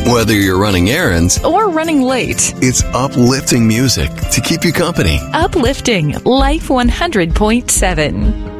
Whether you're running errands or running late, it's uplifting music to keep you company. Uplifting Life 100.7.